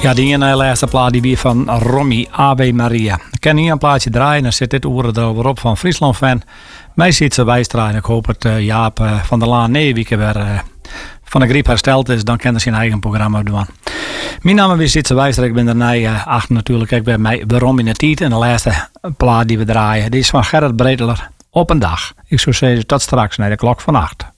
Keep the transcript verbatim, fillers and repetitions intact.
Ja, die ene laatste plaat die weer van Romy Ave Maria. Ik kan hier een plaatje draaien, dan zit dit oren erover van Friesland fan. Mij ziet ze wijstraaien. Ik hoop dat uh, Jaap uh, van der Laan Neewieke weer uh, van de griep hersteld is. Dan kan hij zijn eigen programma doen. Mijn naam is Zitse Wijster. Ik ben er uh, achter natuurlijk. Ik ben mij waarom in de tijd. En de laatste plaat die we draaien, die is van Gerrit Bredler. Op een dag. Ik zou zeggen tot straks naar de klok van acht.